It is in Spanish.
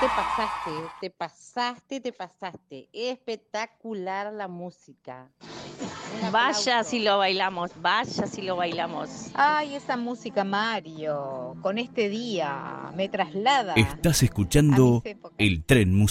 te pasaste. Espectacular la música. Un Vaya si aplauso. lo bailamos, vaya si lo bailamos. Ay, esa música, Mario, con este día me traslada Estás a mis escuchando épocas. El Tren Musical.